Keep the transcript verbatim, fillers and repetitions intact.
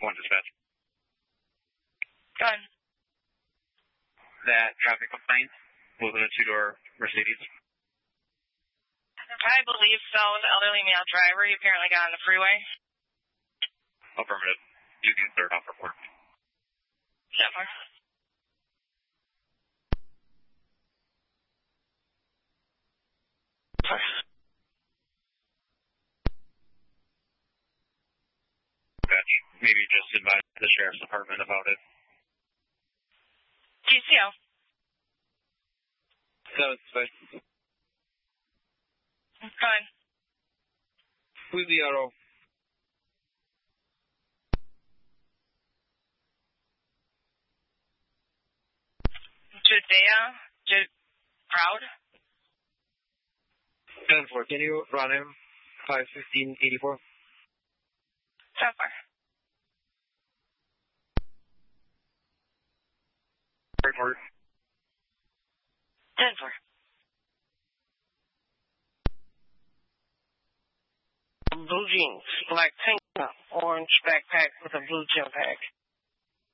one dispatch. Go ahead. That traffic complaint was in a two-door Mercedes. I believe so. The elderly male driver, he apparently got on the freeway. Affirmative. You can third off report. Yeah, fine. Dispatch. Maybe just advise the sheriff's department about it. G C O. Seven dispatch. Go ahead. Who's the auto? Judea? Jude Proud? ten four. Can you run him? five fifteen eighty-four. So far. Report. ten four. Blue jeans, black tank top, orange backpack with a blue gym pack.